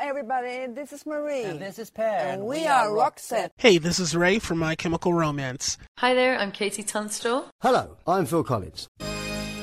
everybody, this is Marie. And this is Per. And we are Roxette. Hey, this is Ray from My Chemical Romance. Hi there, I'm Katie Tunstall. Hello, I'm Phil Collins.